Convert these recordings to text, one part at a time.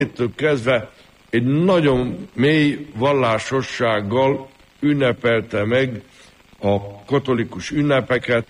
ettől kezdve egy nagyon mély vallásossággal ünnepelte meg a katolikus ünnepeket,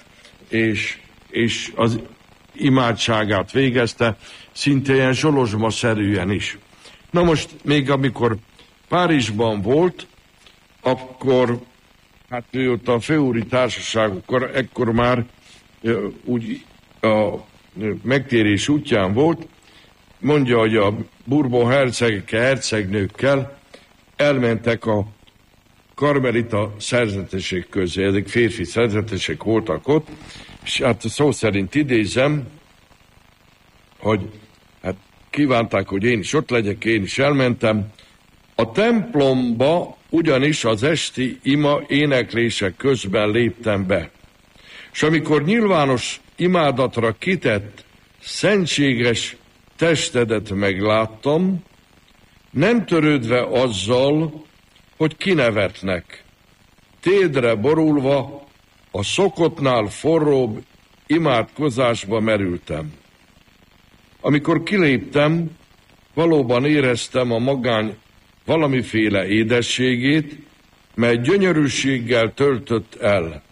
és az imádságát végezte, szinte ilyen zsolozsmaszerűen is. Na most még amikor Párizsban volt, akkor hát ő ott a főúri társaságokkor, ekkor már úgy a megtérés útján volt, mondja, hogy a Bourbon hercegekkel, hercegnőkkel elmentek a karmelita szerzetesek közé, ezek férfi szerzetesek voltak ott, és hát szó szerint idézem, hogy hát kívánták, hogy én is ott legyek, én is elmentem. A templomba ugyanis az esti ima éneklések közben léptem be. És amikor nyilvános imádatra kitett szentséges testedet megláttam, nem törődve azzal, hogy kinevetnek. Térdre borulva a szokottnál forróbb imádkozásba merültem. Amikor kiléptem, valóban éreztem a magány valamiféle édességét, mely gyönyörűséggel töltött el.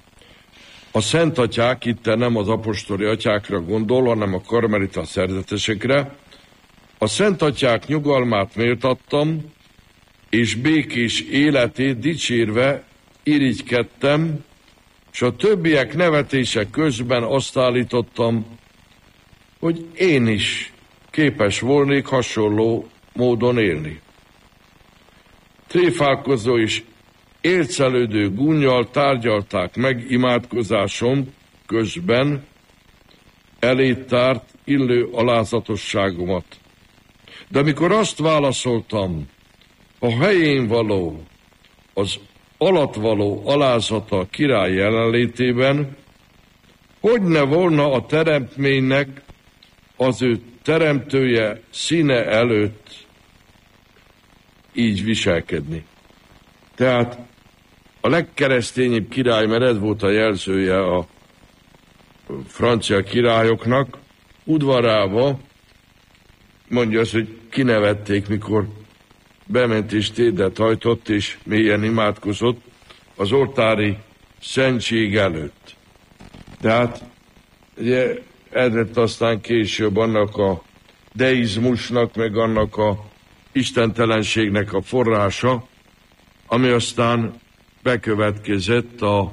A szent atyák, itt nem az apostoli atyákra gondol, hanem a karmelita szerzetesekre, a szent atyák nyugalmát méltattam, és békés életét dicsérve irigykedtem, és a többiek nevetése közben azt állítottam, hogy én is képes volnék hasonló módon élni. Tréfálkozó és ércelődő gúnnyal tárgyalták meg imádkozásom közben elétárt illő alázatosságomat. De amikor azt válaszoltam, a helyén való, az alattvaló alázata a király jelenlétében, hogy ne volna a teremtménynek az ő teremtője színe előtt így viselkedni. Tehát a legkeresztényebb király, mert ez volt a jelzője a francia királyoknak, udvarába mondja azt, hogy kinevették, mikor bement és térdet hajtott, és mélyen imádkozott az oltári szentség előtt. Tehát ugye ez lett aztán később annak a deizmusnak, meg annak a istentelenségnek a forrása, ami aztán bekövetkezett a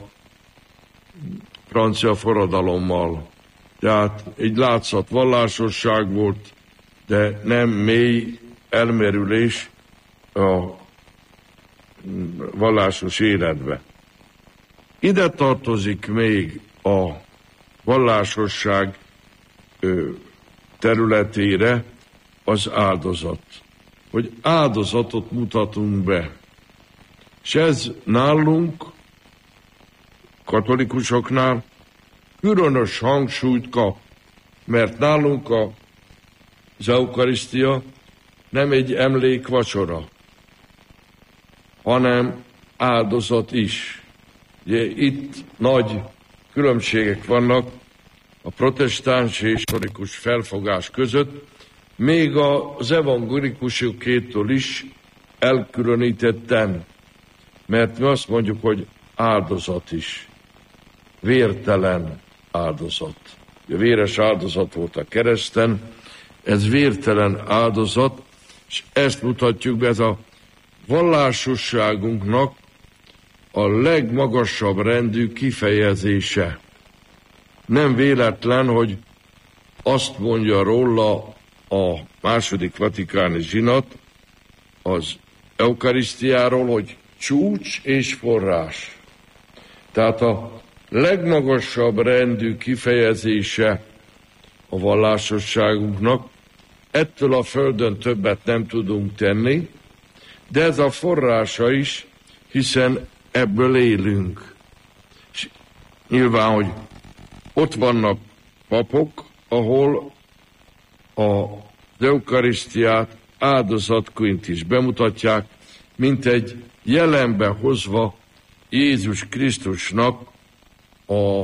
francia forradalommal. Tehát egy látszat vallásosság volt, de nem mély elmerülés a vallásos életbe. Ide tartozik még a vallásosság területére az áldozat. Hogy áldozatot mutatunk be. És ez nálunk, katolikusoknál különös hangsúlyt kap, mert nálunk az eukarisztia nem egy emlékvacsora, hanem áldozat is. Ugye itt nagy különbségek vannak a protestáns és katolikus felfogás között, még az evangélikusokétől is elkülönítetten, mert mi azt mondjuk, hogy áldozat is, vértelen áldozat. A véres áldozat volt a kereszten, ez vértelen áldozat, és ezt mutatjuk be, ez a vallásosságunknak a legmagasabb rendű kifejezése. Nem véletlen, hogy azt mondja róla a második vatikáni zsinat az eukarisztiáról, hogy csúcs és forrás. Tehát a legmagasabb rendű kifejezése a vallásosságunknak, ettől a földön többet nem tudunk tenni, de ez a forrása is, hiszen ebből élünk. És nyilván, hogy ott vannak papok, ahol az eukarisztiát áldozatként is bemutatják, mint egy jelenbe hozva Jézus Krisztusnak a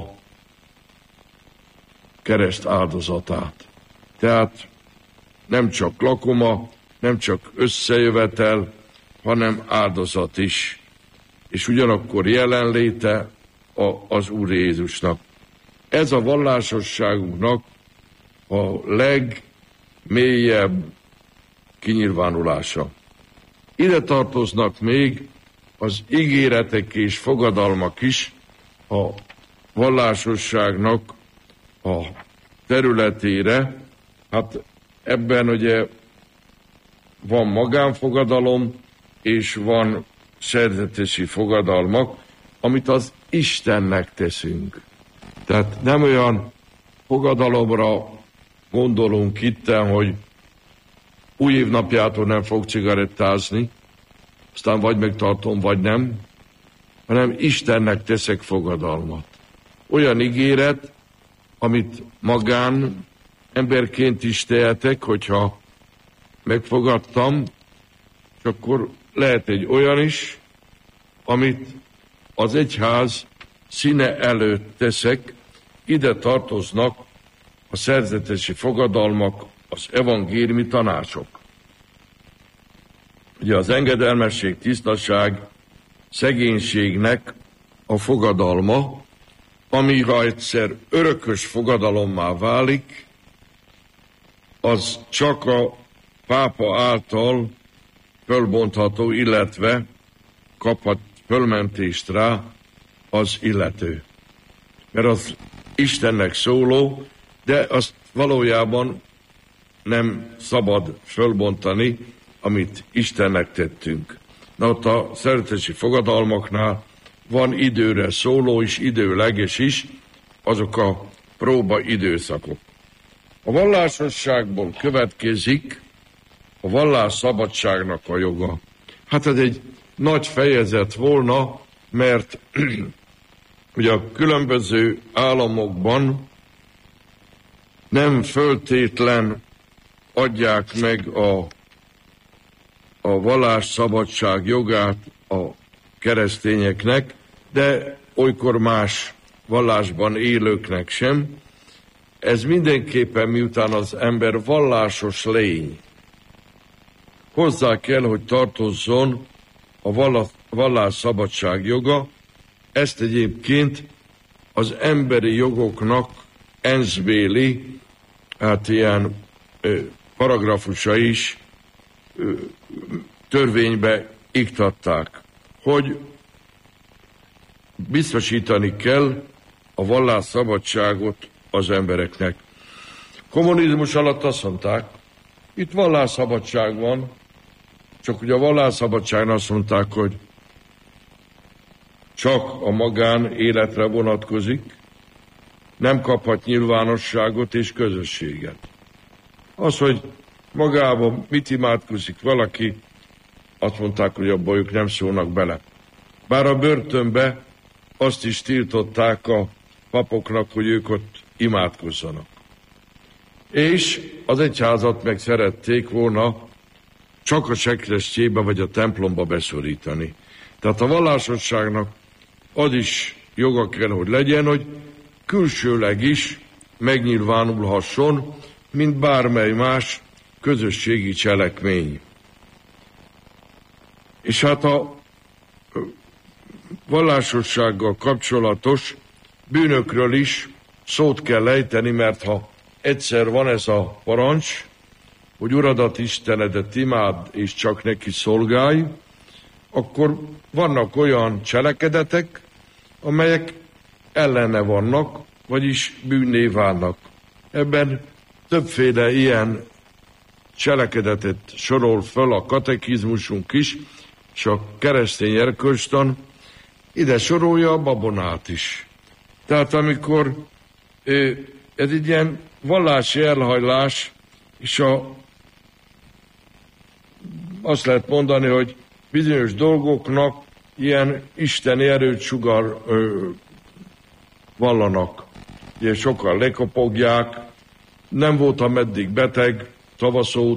kereszt áldozatát. Tehát nem csak lakoma, nem csak összejövetel, hanem áldozat is. És ugyanakkor jelenléte az Úr Jézusnak. Ez a vallásosságunknak a legmélyebb kinyilvánulása. Ide tartoznak még az ígéretek és fogadalmak is a vallásosságnak a területére. Hát ebben ugye van magánfogadalom, és van szerzetesi fogadalmak, amit az Istennek teszünk. Tehát nem olyan fogadalomra gondolunk itten, hogy új év napjától nem fog cigarettázni, aztán vagy megtartom, vagy nem, hanem Istennek teszek fogadalmat. Olyan ígéret, amit magán emberként is tehetek, hogyha megfogadtam, és akkor lehet egy olyan is, amit az egyház színe előtt teszek. Ide tartoznak a szerzetesi fogadalmak, az evangéliumi tanácsok. Ugye az engedelmesség, tisztaság, szegénységnek a fogadalma, ami ha egyszer örökös fogadalommá válik, az csak a pápa által fölbontható, illetve kaphat fölmentést rá az illető. Mert az Istennek szóló, de azt valójában nem szabad fölbontani, amit Istennek tettünk. Na ott a szerzetesi fogadalmaknál van időre szóló és időleges is, azok a próba időszakok. A vallásosságból következik a vallás szabadságnak a joga. Hát ez egy nagy fejezet volna, mert ugye a különböző államokban nem föltétlen adják meg a vallásszabadság jogát a keresztényeknek, de olykor más vallásban élőknek sem. Ez mindenképpen, miután az ember vallásos lény, hozzá kell, hogy tartozzon a vallásszabadság joga. Ezt egyébként az emberi jogoknak ENSZ-béli, hát ilyen paragrafusa is törvénybe iktatták, hogy biztosítani kell a vallásszabadságot az embereknek. Kommunizmus alatt azt mondták, itt vallásszabadság van, csak ugye a vallásszabadságon azt mondták, hogy csak a magán életre vonatkozik, nem kaphat nyilvánosságot és közösséget. Az, hogy magában mit imádkozik valaki, azt mondták, hogy abban ők nem szólnak bele. Bár a börtönbe azt is tiltották a papoknak, hogy ők ott imádkozzanak. És az egyházat meg szerették volna csak a sekrestjébe vagy a templomba beszorítani. Tehát a vallásosságnak az is joga kell, hogy legyen, hogy külsőleg is megnyilvánulhasson, mint bármely más közösségi cselekmény. És hát a vallásossággal kapcsolatos bűnökről is szót kell ejteni, mert ha egyszer van ez a parancs, hogy Uradat, Istenedet imád, és csak neki szolgálj, akkor vannak olyan cselekedetek, amelyek ellene vannak, vagyis bűnné válnak. Ebben többféle ilyen cselekedetet sorol föl a katekizmusunk is, és a keresztény erkölcstan ide sorolja a babonát is. Tehát amikor ez egy ilyen vallási elhajlás, és azt lehet mondani, hogy bizonyos dolgoknak ilyen isteni erőt sugar vallanak. Ugye sokan lekopogják, nem voltam eddig beteg, tavasz óta,